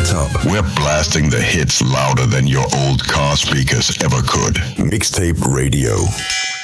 top. We're blasting the hits louder than your old car speakers ever could. Mixtape Radio.